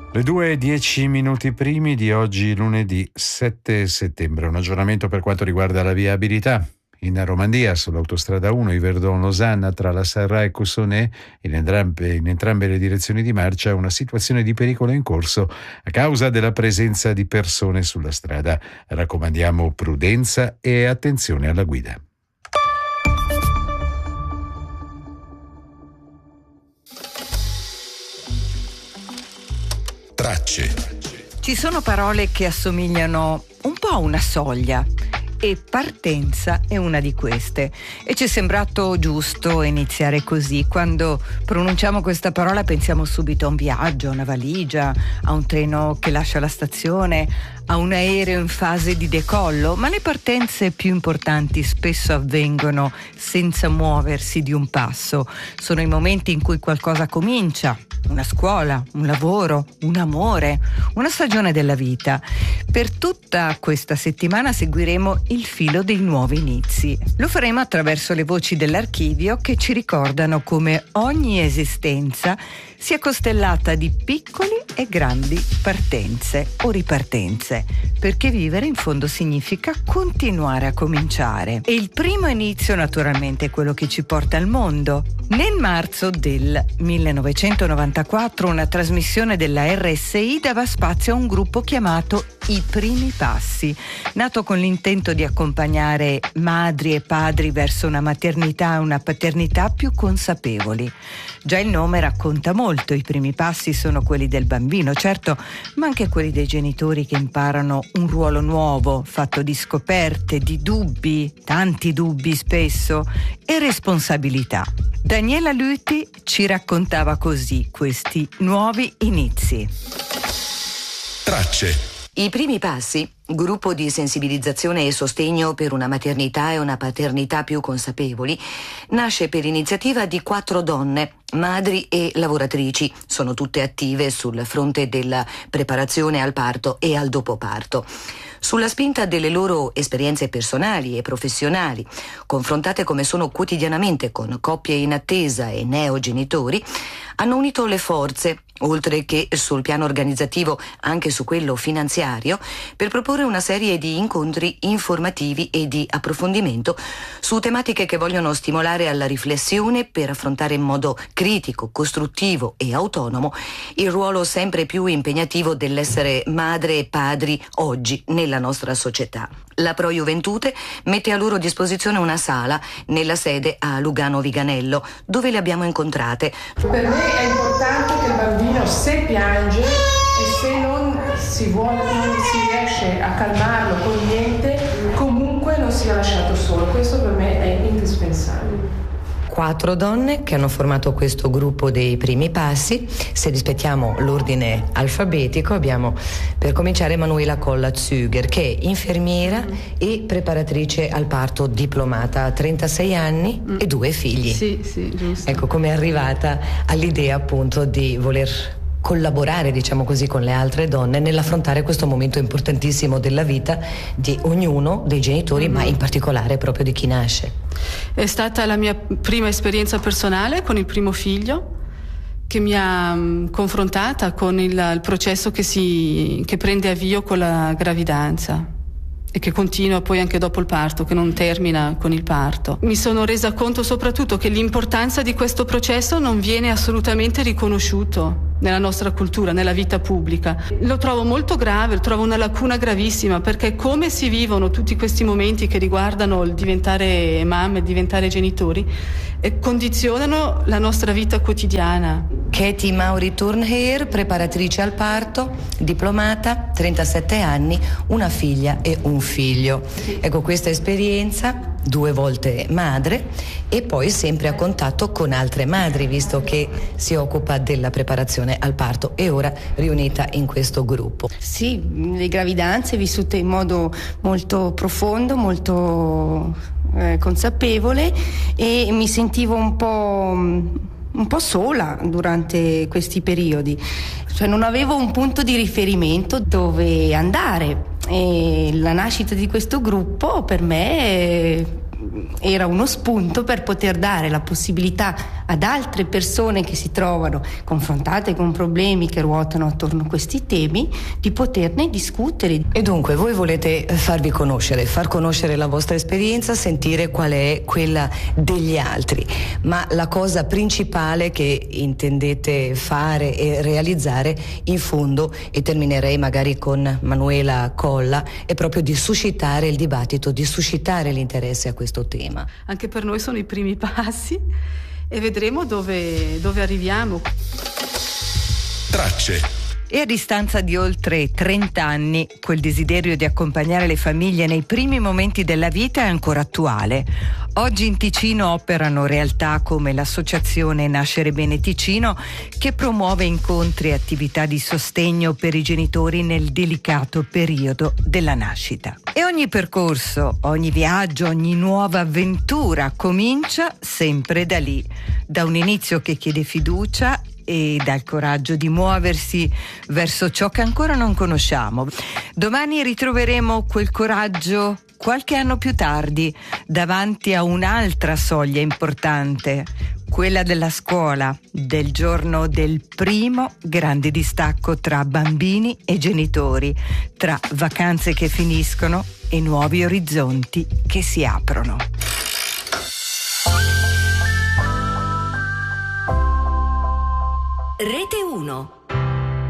Le 2:10 primi di oggi, lunedì 7 settembre. Un aggiornamento per quanto riguarda la viabilità. In Romandia, sull'autostrada 1 Yverdon-Losanna tra la Sarra e Cossonay, in entrambe le direzioni di marcia, una situazione di pericolo in corso a causa della presenza di persone sulla strada. Raccomandiamo prudenza e attenzione alla guida. Tracce. Ci sono parole che assomigliano un po' a una soglia e partenza è una di queste, e ci è sembrato giusto iniziare così. Quando pronunciamo questa parola pensiamo subito a un viaggio, a una valigia, a un treno che lascia la stazione, a un aereo in fase di decollo, ma le partenze più importanti spesso avvengono senza muoversi di un passo. Sono i momenti in cui qualcosa comincia, una scuola, un lavoro, un amore, una stagione della vita. Per tutta questa settimana seguiremo il filo dei nuovi inizi. Lo faremo attraverso le voci dell'archivio che ci ricordano come ogni esistenza sia costellata di piccoli e grandi partenze o ripartenze, perché vivere in fondo significa continuare a cominciare. E il primo inizio naturalmente è quello che ci porta al mondo. Nel marzo del 1994 una trasmissione della RSI dava spazio a un gruppo chiamato I Primi Passi, nato con l'intento di accompagnare madri e padri verso una maternità e una paternità più consapevoli. Già il nome racconta molto. I primi passi sono quelli del bambino, certo, ma anche quelli dei genitori che imparano un ruolo nuovo, fatto di scoperte, di dubbi, tanti dubbi spesso, e responsabilità. Daniela Luti ci raccontava così questi nuovi inizi. Tracce. I Primi Passi, gruppo di sensibilizzazione e sostegno per una maternità e una paternità più consapevoli, nasce per iniziativa di 4 donne, madri e lavoratrici. Sono tutte attive sul fronte della preparazione al parto e al dopoparto. Sulla spinta delle loro esperienze personali e professionali, confrontate come sono quotidianamente con coppie in attesa e neogenitori, hanno unito le forze, oltre che sul piano organizzativo anche su quello finanziario, per proporre una serie di incontri informativi e di approfondimento su tematiche che vogliono stimolare alla riflessione per affrontare in modo critico, costruttivo e autonomo il ruolo sempre più impegnativo dell'essere madre e padri oggi nella nostra società. La Pro Juventute mette a loro disposizione una sala nella sede a Lugano Viganello, dove le abbiamo incontrate. Per me è importante che il bambino, se piange e se non si riesce a calmarlo con niente, comunque non sia lasciato solo. Questo per me è indispensabile. 4 donne che hanno formato questo gruppo dei Primi Passi. Se rispettiamo l'ordine alfabetico, abbiamo per cominciare Emanuela Colla-Züger, che è infermiera e preparatrice al parto diplomata, ha 36 anni e 2 figli. Sì, giusto. Ecco, come è arrivata all'idea appunto di voler collaborare, diciamo così, con le altre donne nell'affrontare questo momento importantissimo della vita di ognuno dei genitori, ma in particolare proprio di chi nasce. È stata la mia prima esperienza personale con il primo figlio, che mi ha confrontata con il processo che prende avvio con la gravidanza e che continua poi anche dopo il parto, che non termina con il parto. Mi sono resa conto soprattutto che l'importanza di questo processo non viene assolutamente riconosciuto nella nostra cultura, nella vita pubblica. Lo trovo molto grave, lo trovo una lacuna gravissima, perché come si vivono tutti questi momenti che riguardano il diventare mamme, il diventare genitori, condizionano la nostra vita quotidiana. Katie Mauri Turnheer, preparatrice al parto, diplomata, 37 anni, una figlia e un figlio. Ecco, questa esperienza, 2 volte madre e poi sempre a contatto con altre madri, visto che si occupa della preparazione al parto e ora riunita in questo gruppo. Sì, le gravidanze vissute in modo molto profondo, molto consapevole, e mi sentivo un po' sola durante questi periodi, cioè non avevo un punto di riferimento dove andare, e la nascita di questo gruppo per me era uno spunto per poter dare la possibilità ad altre persone che si trovano confrontate con problemi che ruotano attorno a questi temi di poterne discutere. E dunque voi volete farvi conoscere, far conoscere la vostra esperienza, sentire qual è quella degli altri, ma la cosa principale che intendete fare e realizzare in fondo, e terminerei magari con Manuela Colla, è proprio di suscitare il dibattito, di suscitare l'interesse a questo tema. Anche per noi sono i primi passi e vedremo dove arriviamo. Tracce. E a distanza di oltre 30 anni, quel desiderio di accompagnare le famiglie nei primi momenti della vita è ancora attuale. Oggi in Ticino operano realtà come l'associazione Nascere Bene Ticino, che promuove incontri e attività di sostegno per i genitori nel delicato periodo della nascita. E ogni percorso, ogni viaggio, ogni nuova avventura comincia sempre da lì, da un inizio che chiede fiducia e dal coraggio di muoversi verso ciò che ancora non conosciamo. Domani ritroveremo quel coraggio qualche anno più tardi, davanti a un'altra soglia importante, quella della scuola, del giorno del primo grande distacco tra bambini e genitori, tra vacanze che finiscono e nuovi orizzonti che si aprono. Rete 1.